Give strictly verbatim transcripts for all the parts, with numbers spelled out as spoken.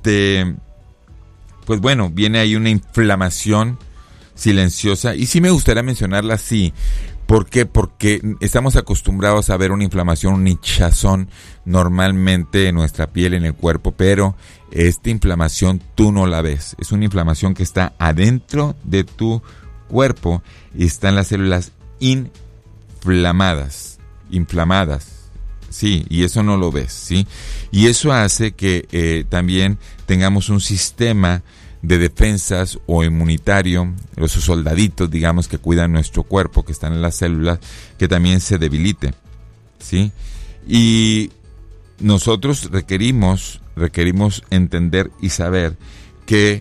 este, pues bueno, viene ahí una inflamación silenciosa, y sí me gustaría mencionarla así. ¿Por qué? Porque estamos acostumbrados a ver una inflamación, un hinchazón normalmente en nuestra piel, en el cuerpo, pero esta inflamación tú no la ves. Es una inflamación que está adentro de tu cuerpo y están las células inflamadas, inflamadas, sí, y eso no lo ves, ¿sí? Y eso hace que eh, también tengamos un sistema de defensas o inmunitario, los soldaditos, digamos, que cuidan nuestro cuerpo, que están en las células, que también se debilite, ¿sí? Y nosotros requerimos, requerimos entender y saber que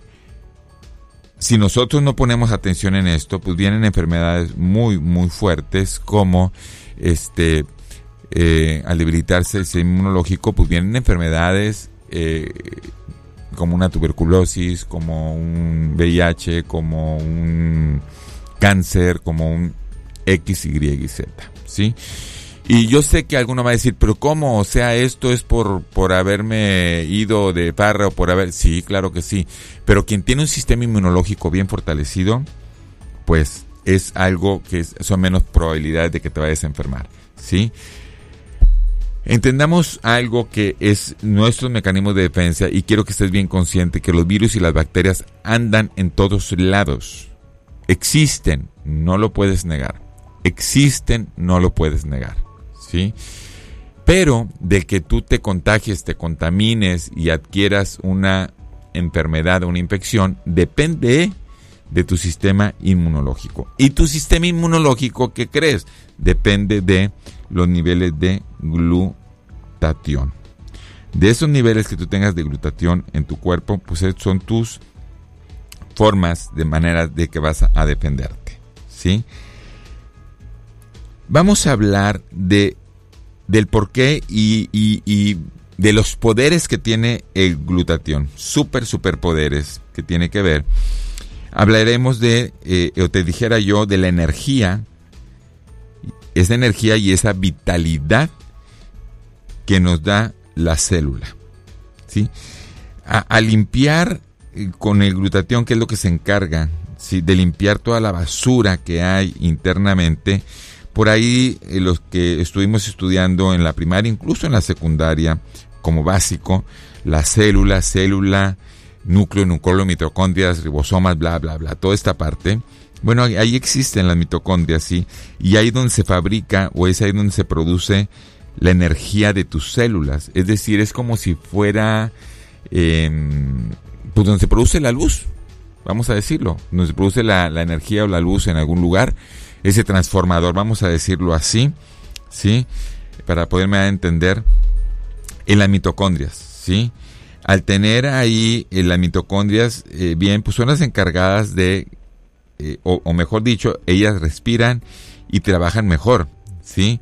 si nosotros no ponemos atención en esto, pues vienen enfermedades muy, muy fuertes, como este, eh, al debilitarse el sistema inmunológico, pues vienen enfermedades eh, como una tuberculosis, como un V I H, como un cáncer, como un X, Y y Z, ¿sí? Y yo sé que alguno va a decir, pero ¿cómo? O sea, esto es por, por haberme ido de parra o por haber... Sí, claro que sí. Pero quien tiene un sistema inmunológico bien fortalecido, pues es algo que es, son menos probabilidades de que te vayas a enfermar, ¿sí? Entendamos algo que es nuestros mecanismos de defensa, y quiero que estés bien consciente que los virus y las bacterias andan en todos lados. Existen, no lo puedes negar. Existen, no lo puedes negar, ¿sí? Pero de que tú te contagies, te contamines y adquieras una enfermedad o una infección, depende de tu sistema inmunológico. Y tu sistema inmunológico, ¿qué crees? Depende de los niveles de glutatión. De esos niveles que tú tengas de glutatión en tu cuerpo, pues son tus formas de manera de que vas a defenderte, ¿sí? Vamos a hablar de del porqué y, y, y de los poderes que tiene el glutatión. Super, super poderes que tiene que ver. Hablaremos de, eh, o te dijera yo, de la energía, esa energía y esa vitalidad que nos da la célula, ¿sí? A, a limpiar con el glutatión, que es lo que se encarga, ¿sí?, de limpiar toda la basura que hay internamente. Por ahí eh, los que estuvimos estudiando en la primaria, incluso en la secundaria, como básico, la célula, célula, núcleo, nucleolo, mitocondrias, ribosomas, bla, bla, bla, toda esta parte. Bueno, ahí existen las mitocondrias, sí, y ahí donde se fabrica, o es ahí donde se produce la energía de tus células. Es decir, es como si fuera, eh, pues donde se produce la luz, vamos a decirlo, donde se produce la, la energía o la luz en algún lugar, ese transformador, vamos a decirlo así, ¿sí? Para poderme dar a entender, en las mitocondrias, ¿sí? Al tener ahí en las mitocondrias, eh, bien, pues son las encargadas de, eh, o, o mejor dicho, ellas respiran y trabajan mejor, ¿sí?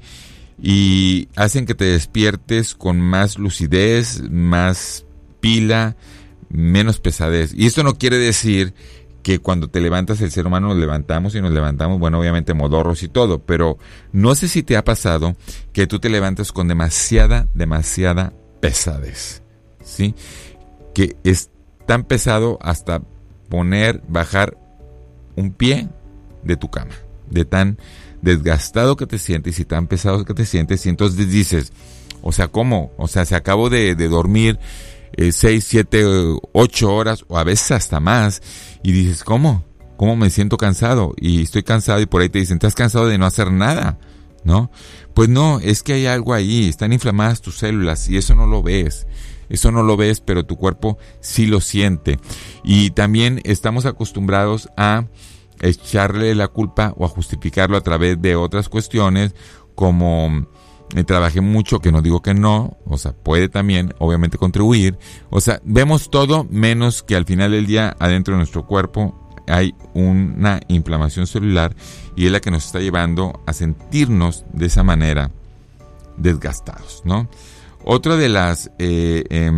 Y hacen que te despiertes con más lucidez, más pila, menos pesadez. Y esto no quiere decir que cuando te levantas el ser humano nos levantamos y nos levantamos, bueno, obviamente modorros y todo, pero no sé si te ha pasado que tú te levantas con demasiada, demasiada pesadez, ¿sí? Que es tan pesado hasta poner, bajar un pie de tu cama, de tan desgastado que te sientes y tan pesado que te sientes, y entonces dices, o sea, ¿cómo? O sea, se acabó de, de dormir eh, seis, siete, ocho horas, o a veces hasta más, y dices, ¿cómo? ¿Cómo me siento cansado? Y estoy cansado, y por ahí te dicen, ¿estás cansado de no hacer nada? ¿No? Pues no, es que hay algo ahí, están inflamadas tus células, y eso no lo ves. Eso no lo ves, pero tu cuerpo sí lo siente. Y también estamos acostumbrados a echarle la culpa o a justificarlo a través de otras cuestiones, como eh, trabajé mucho, que no digo que no, o sea, puede también obviamente contribuir. O sea, vemos todo menos que al final del día adentro de nuestro cuerpo hay una inflamación celular, y es la que nos está llevando a sentirnos de esa manera desgastados, ¿no? Otra de las eh, eh,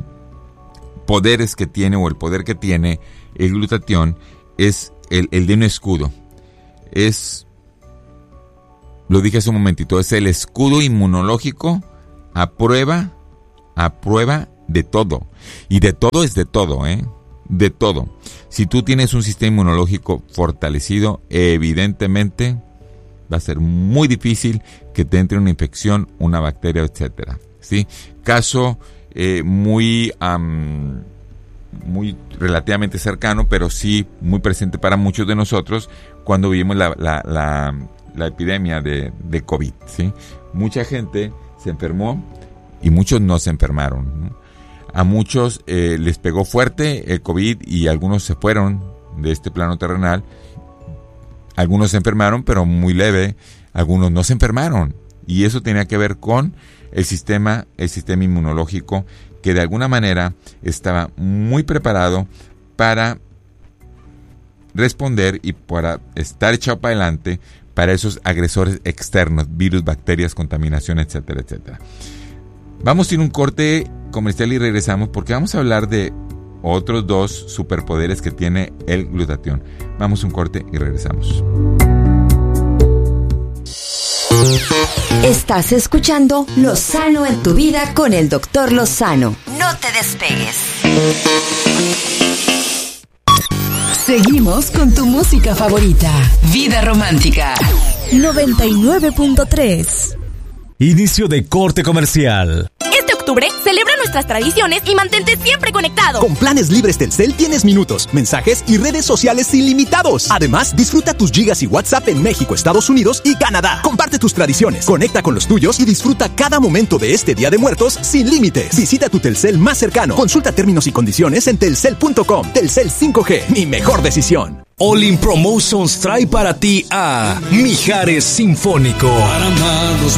poderes que tiene, o el poder que tiene el glutatión, es el, el de un escudo. Es, lo dije hace un momentito, es el escudo inmunológico a prueba, a prueba de todo. Y de todo es de todo, ¿eh? De todo. Si tú tienes un sistema inmunológico fortalecido, evidentemente va a ser muy difícil que te entre una infección, una bacteria, etcétera, ¿sí? Caso eh, muy, um, muy relativamente cercano, pero sí muy presente para muchos de nosotros cuando vivimos la, la, la, la epidemia de, de COVID, ¿sí? Mucha gente se enfermó y muchos no se enfermaron, ¿no? A muchos eh, les pegó fuerte el COVID y algunos se fueron de este plano terrenal. Algunos se enfermaron, pero muy leve. Algunos no se enfermaron. Y eso tenía que ver con el sistema, el sistema inmunológico, que de alguna manera estaba muy preparado para responder y para estar echado para adelante para esos agresores externos, virus, bacterias, contaminación, etcétera, etcétera. Vamos a ir a un corte comercial y regresamos porque vamos a hablar de otros dos superpoderes que tiene el glutatión. Vamos a un corte y regresamos. Estás escuchando Lo Sano en tu Vida con el doctor Lozano. No te despegues. Seguimos con tu música favorita. Vida Romántica. noventa y nueve punto tres. Inicio de corte comercial. Este octubre celebra nuestras tradiciones y mantente siempre conectado. Con planes libres Telcel tienes minutos, mensajes y redes sociales ilimitados. Además, disfruta tus gigas y WhatsApp en México, Estados Unidos y Canadá. Comparte tus tradiciones, conecta con los tuyos y disfruta cada momento de este Día de Muertos sin límites. Visita tu Telcel más cercano. Consulta términos y condiciones en telcel punto com. Telcel cinco G, mi mejor decisión. All In Promotions trae para ti a Mijares Sinfónico. Para amarlos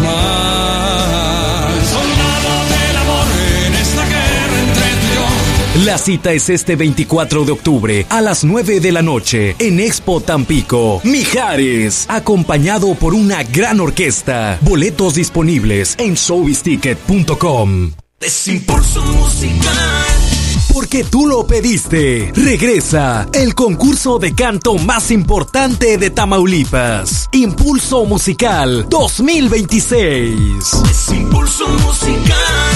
más, soldado del amor en esta guerra entre tú y yo. La cita es este veinticuatro de octubre a las nueve de la noche en Expo Tampico. Mijares, acompañado por una gran orquesta. Boletos disponibles en showbiz ticket punto com. Desimpulso musical. Porque tú lo pediste. Regresa el concurso de canto más importante de Tamaulipas. Impulso Musical dos mil veintiséis. Es Impulso Musical.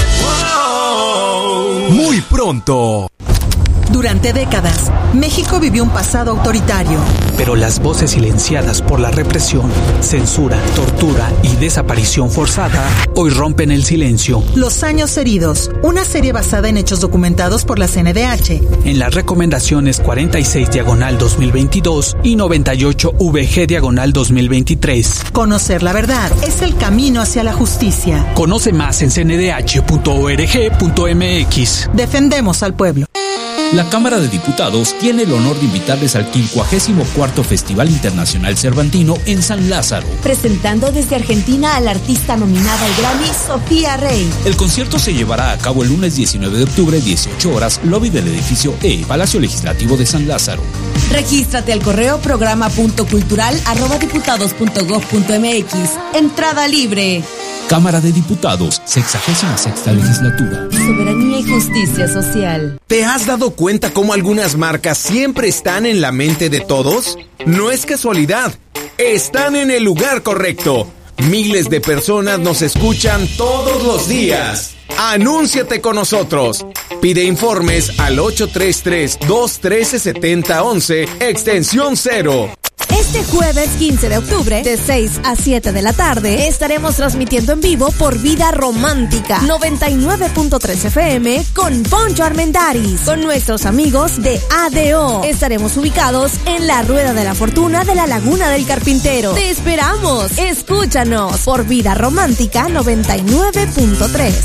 Wow. Muy pronto. Durante décadas, México vivió un pasado autoritario. Pero las voces silenciadas por la represión, censura, tortura y desaparición forzada hoy rompen el silencio. Los años heridos, una serie basada en hechos documentados por la C N D H. En las recomendaciones cuarenta y seis diagonal dos mil veintidós y noventa y ocho V G diagonal dos mil veintitrés. Conocer la verdad es el camino hacia la justicia. Conoce más en c n d h punto org punto m x. Defendemos al pueblo. La Cámara de Diputados tiene el honor de invitarles al quincuagésimo cuarto Festival Internacional Cervantino en San Lázaro. Presentando desde Argentina a la artista nominada al Grammy, Sofía Rey. El concierto se llevará a cabo el lunes diecinueve de octubre, dieciocho horas, lobby del edificio E, Palacio Legislativo de San Lázaro. Regístrate al correo programa punto cultural arroba diputados punto gob punto m x. Entrada libre. Cámara de Diputados, sexagésima sexta legislatura. Soberanía y justicia social. ¿Te has dado cuenta cómo algunas marcas siempre están en la mente de todos? No es casualidad. Están en el lugar correcto. Miles de personas nos escuchan todos los días. Anúnciate con nosotros. Pide informes al ocho tres tres, dos uno tres, siete cero uno uno, extensión cero. Este jueves quince de octubre, de seis a siete de la tarde, estaremos transmitiendo en vivo por Vida Romántica noventa y nueve punto tres F M con Poncho Armendáriz, con nuestros amigos de A D O. Estaremos ubicados en la Rueda de la Fortuna de la Laguna del Carpintero. ¡Te esperamos! Escúchanos por Vida Romántica noventa y nueve punto tres.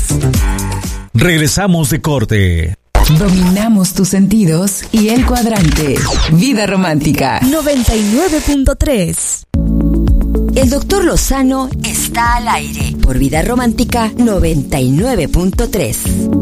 Regresamos de corte. Dominamos tus sentidos y el cuadrante. Vida Romántica noventa y nueve punto tres. El doctor Lozano está al aire por Vida Romántica noventa y nueve punto tres.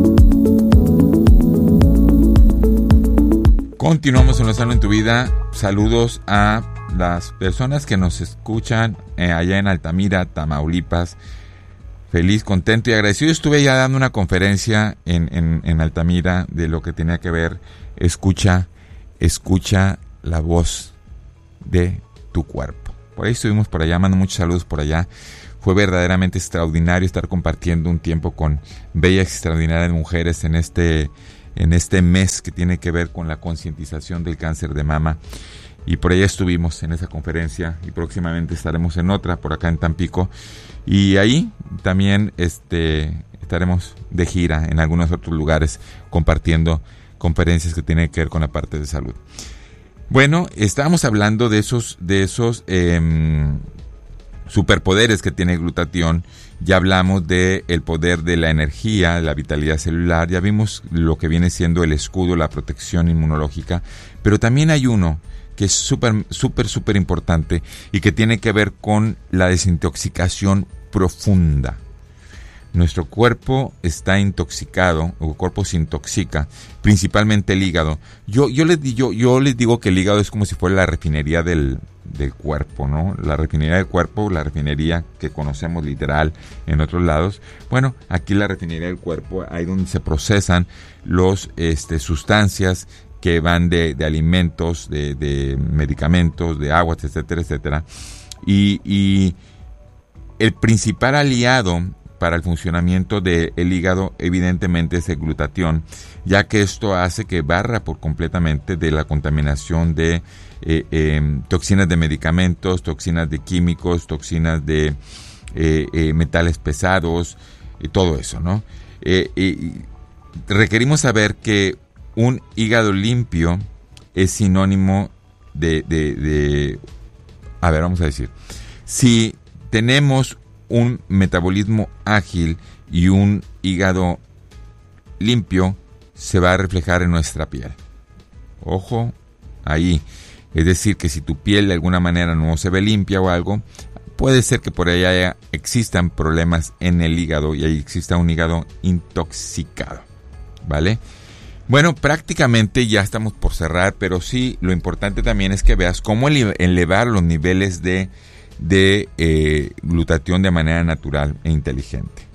Continuamos en Lozano en tu Vida. Saludos a las personas que nos escuchan eh, allá en Altamira, Tamaulipas. Feliz, contento y agradecido. Estuve ya dando una conferencia en, en, en Altamira de lo que tenía que ver. Escucha, escucha la voz de tu cuerpo. Por ahí estuvimos por allá, mando muchos saludos por allá. Fue verdaderamente extraordinario estar compartiendo un tiempo con bellas y extraordinarias mujeres en este en este mes que tiene que ver con la concientización del cáncer de mama. Y por allá estuvimos en esa conferencia y próximamente estaremos en otra por acá en Tampico. Y ahí también este, estaremos de gira en algunos otros lugares compartiendo conferencias que tienen que ver con la parte de salud. Bueno, estábamos hablando de esos, de esos eh, superpoderes que tiene el glutatión. Ya hablamos de el poder de la energía, la vitalidad celular. Ya vimos lo que viene siendo el escudo, la protección inmunológica. Pero también hay uno que es súper, súper, súper importante y que tiene que ver con la desintoxicación profunda. Nuestro cuerpo está intoxicado, o el cuerpo se intoxica, principalmente el hígado. Yo, yo, les, yo, yo les digo que el hígado es como si fuera la refinería del, del cuerpo, ¿no? La refinería del cuerpo, la refinería que conocemos literal en otros lados. Bueno, aquí la refinería del cuerpo, ahí donde se procesan los este, sustancias que van de, de alimentos, de, de medicamentos, de aguas, etcétera, etcétera. Y, y el principal aliado para el funcionamiento del hígado evidentemente es el glutatión, ya que esto hace que barra por completamente de la contaminación de eh, eh, toxinas de medicamentos, toxinas de químicos, toxinas de eh, eh, metales pesados, y todo eso, ¿no? Eh, eh, requerimos saber que un hígado limpio es sinónimo de, de, de... A ver, vamos a decir. Si tenemos un metabolismo ágil y un hígado limpio, se va a reflejar en nuestra piel. Ojo, ahí. Es decir, que si tu piel de alguna manera no se ve limpia o algo, puede ser que por ahí haya, existan problemas en el hígado y ahí exista un hígado intoxicado. ¿Vale? Bueno, prácticamente ya estamos por cerrar, pero sí, lo importante también es que veas cómo elevar los niveles de, de eh, glutatión de manera natural e inteligente.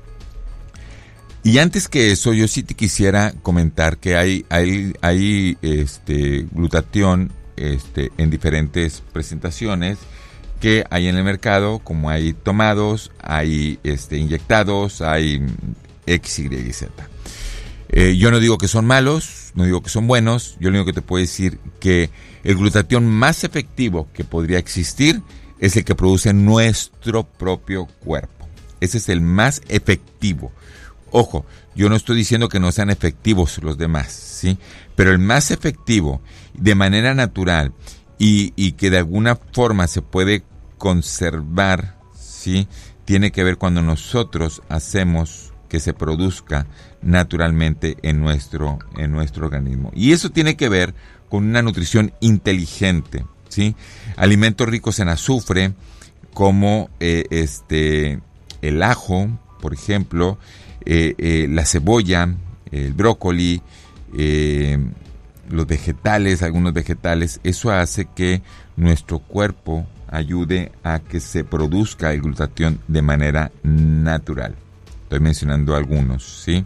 Y antes que eso, yo sí te quisiera comentar que hay, hay, hay este, glutatión este, en diferentes presentaciones que hay en el mercado, como hay tomados, hay este, inyectados, hay X, Y y Z. Eh, yo no digo que son malos, no digo que son buenos, yo lo único que te puedo decir que el glutatión más efectivo que podría existir es el que produce nuestro propio cuerpo. Ese es el más efectivo. Ojo, yo no estoy diciendo que no sean efectivos los demás, ¿sí? Pero el más efectivo, de manera natural y, y que de alguna forma se puede conservar, ¿sí? Tiene que ver cuando nosotros hacemos que se produzca naturalmente en nuestro, en nuestro organismo. Y eso tiene que ver con una nutrición inteligente, ¿sí? Alimentos ricos en azufre, como eh, este, el ajo, por ejemplo, eh, eh, la cebolla, el brócoli, eh, los vegetales, algunos vegetales. Eso hace que nuestro cuerpo ayude a que se produzca el glutatión de manera natural. Estoy mencionando algunos, ¿sí?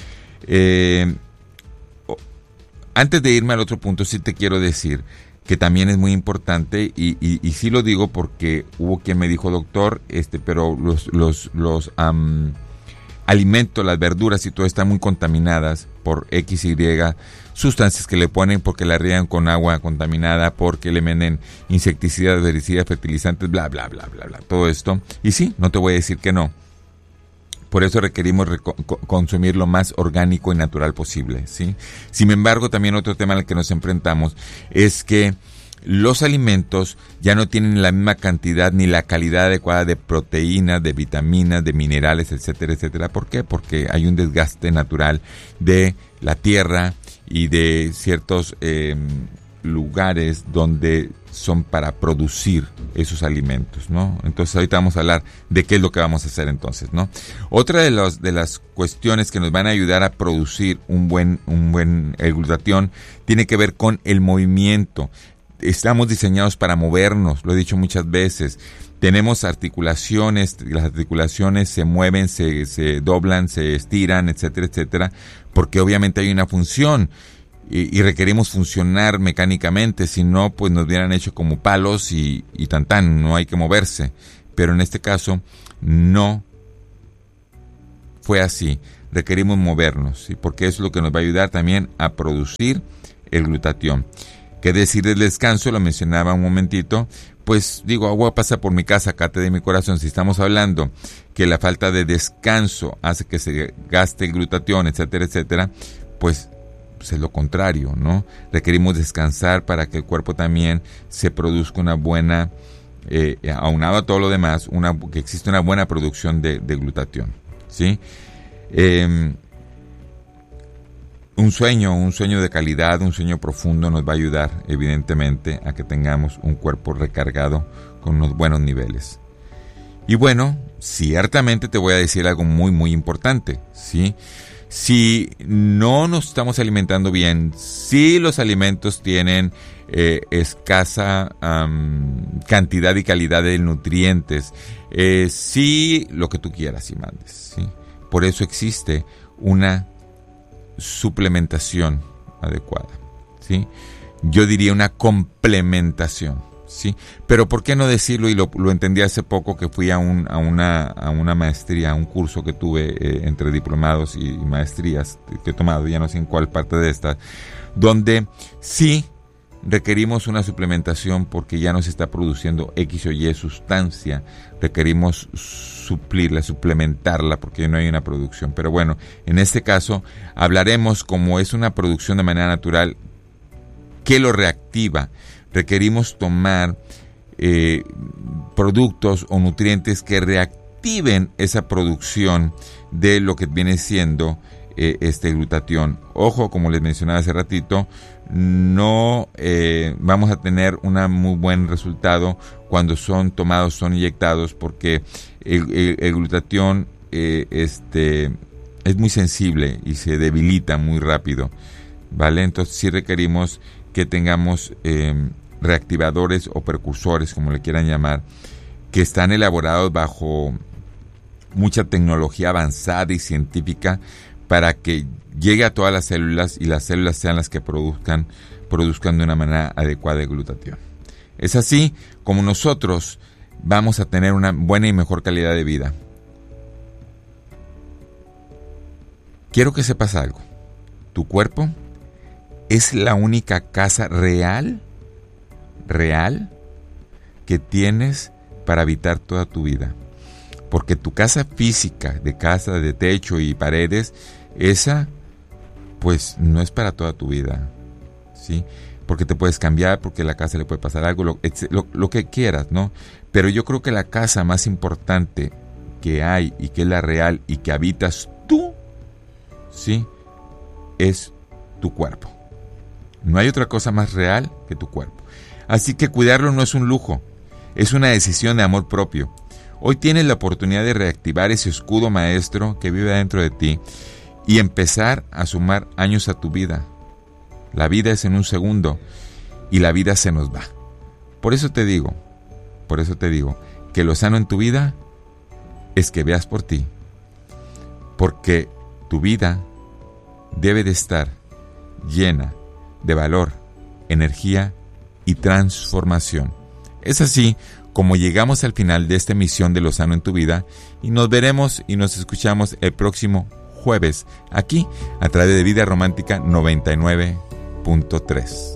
Eh, antes de irme al otro punto, sí te quiero decir que también es muy importante, y, y, y sí lo digo porque hubo quien me dijo, doctor, este, pero los, los, los um, alimentos, las verduras y todo están muy contaminadas por X, Y, sustancias que le ponen porque la riegan con agua contaminada, porque le meten insecticidas, herbicidas, fertilizantes, bla, bla, bla, bla, bla, todo esto. Y sí, no te voy a decir que no. Por eso requerimos reco- consumir lo más orgánico y natural posible, ¿sí? Sin embargo, también otro tema al que nos enfrentamos es que los alimentos ya no tienen la misma cantidad ni la calidad adecuada de proteínas, de vitaminas, de minerales, etcétera, etcétera. ¿Por qué? Porque hay un desgaste natural de la tierra y de ciertos eh, lugares donde son para producir esos alimentos, ¿no? Entonces ahorita vamos a hablar de qué es lo que vamos a hacer entonces, ¿no? Otra de los de las cuestiones que nos van a ayudar a producir un buen un buen el glutatión tiene que ver con el movimiento. Estamos diseñados para movernos, lo he dicho muchas veces. Tenemos articulaciones, las articulaciones se mueven, se, se doblan, se estiran, etcétera, etcétera, porque obviamente hay una función. Y, y requerimos funcionar mecánicamente, si no, pues nos hubieran hecho como palos y, y tan tan, no hay que moverse. Pero en este caso no fue así. requerimos movernos, ¿sí? Porque eso es lo que nos va a ayudar también a producir el glutatión. ¿Qué decir del descanso? Lo mencionaba un momentito. Pues digo, agua pasa por mi casa, cate de mi corazón. Si estamos hablando que la falta de descanso hace que se gaste el glutatión, etcétera, etcétera, pues, pues es lo contrario, ¿no? Requerimos descansar para que el cuerpo también se produzca una buena, eh, aunado a todo lo demás, una, que existe una buena producción de, de glutatión, ¿sí? Eh, Un sueño, un sueño de calidad, un sueño profundo nos va a ayudar, evidentemente, a que tengamos un cuerpo recargado con unos buenos niveles. Y bueno, ciertamente te voy a decir algo muy, muy importante, ¿sí? Si no nos estamos alimentando bien, si los alimentos tienen eh, escasa um, cantidad y calidad de nutrientes, eh, si lo que tú quieras y mandes, ¿sí? Por eso existe una suplementación adecuada, ¿sí? Yo diría una complementación, ¿sí? Pero ¿por qué no decirlo? Y lo, lo entendí hace poco que fui a, un, a, una, a una maestría, a un curso que tuve eh, entre diplomados y, y maestrías que he tomado, ya no sé en cuál parte de estas, donde sí requerimos una suplementación porque ya no se está produciendo X o Y sustancia, requerimos suplirla, suplementarla porque no hay una producción. Pero bueno, en este caso hablaremos como es una producción de manera natural, ¿qué lo reactiva? Requerimos tomar eh, productos o nutrientes que reactiven esa producción de lo que viene siendo eh, este glutatión. Ojo, como les mencionaba hace ratito, no eh, vamos a tener un muy buen resultado cuando son tomados, son inyectados, porque el, el, el glutatión eh, este, es muy sensible y se debilita muy rápido, ¿vale? Entonces sí requerimos que tengamos eh, reactivadores o precursores, como le quieran llamar, que están elaborados bajo mucha tecnología avanzada y científica para que llegue a todas las células y las células sean las que produzcan, produzcan de una manera adecuada el glutatión. Es así como nosotros vamos a tener una buena y mejor calidad de vida. Quiero que sepas algo. Tu cuerpo es la única casa real, real, que tienes para habitar toda tu vida. Porque tu casa física, de casa, de techo y paredes, esa, pues, no es para toda tu vida, ¿sí? Porque te puedes cambiar, porque a la casa le puede pasar algo, lo, lo, lo que quieras, ¿no? Pero yo creo que la casa más importante que hay y que es la real y que habitas tú, ¿sí? Es tu cuerpo. No hay otra cosa más real que tu cuerpo. Así que cuidarlo no es un lujo, es una decisión de amor propio. Hoy tienes la oportunidad de reactivar ese escudo maestro que vive dentro de ti y empezar a sumar años a tu vida. La vida es en un segundo y la vida se nos va. Por eso te digo, por eso te digo, que lo sano en tu vida es que veas por ti. Porque tu vida debe de estar llena de valor, energía y transformación. Es así como llegamos al final de esta emisión de Lo Sano en tu Vida y nos veremos y nos escuchamos el próximo jueves aquí a través de Vida Romántica noventa y nueve punto tres.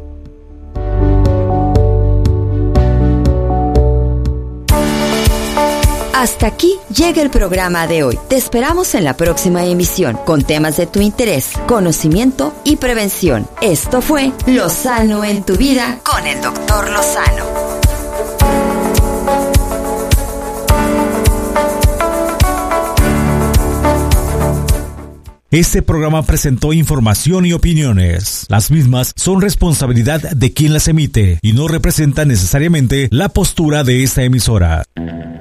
Hasta aquí llega el programa de hoy. Te esperamos en la próxima emisión con temas de tu interés, conocimiento y prevención. Esto fue Lo Sano en tu Vida con el doctor Lozano. Este programa presentó información y opiniones. Las mismas son responsabilidad de quien las emite y no representan necesariamente la postura de esta emisora.